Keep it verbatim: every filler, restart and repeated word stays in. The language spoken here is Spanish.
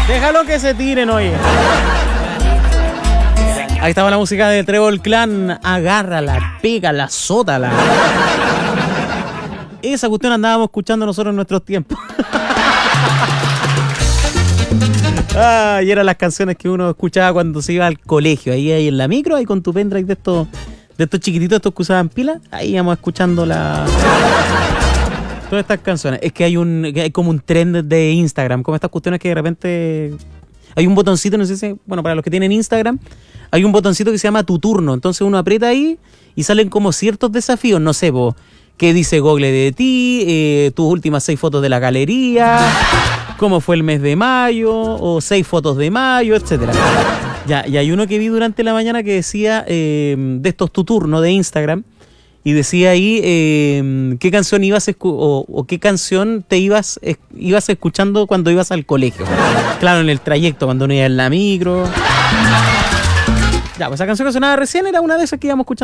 Déjalo que se tiren, oye. Ahí estaba la música de Trébol Clan. Agárrala, pégala, azótala. Esa cuestión andábamos escuchando nosotros en nuestros tiempos. Ah, y eran las canciones que uno escuchaba cuando se iba al colegio. Ahí, ahí en la micro, ahí con tu pendrive de estos, de estos chiquititos, estos que usaban pilas. Ahí íbamos escuchando la... todas estas canciones. Es que hay un hay como un trend de Instagram, como estas cuestiones que de repente hay un botoncito, no sé si, bueno, para los que tienen Instagram, hay un botoncito que se llama Tu Turno. Entonces uno aprieta ahí y salen como ciertos desafíos, no sé, vos, qué dice Google de ti, eh, tus últimas seis fotos de la galería, cómo fue el mes de mayo, o seis fotos de mayo, etcétera. Ya, y hay uno que vi durante la mañana que decía eh, de estos Tu Turno de Instagram. Y decía ahí eh, qué canción ibas escu- o, o qué canción te ibas es- ibas escuchando cuando ibas al colegio. Claro, en el trayecto, cuando uno iba en la micro. Ya, pues esa canción que sonaba recién era una de esas que íbamos escuchando.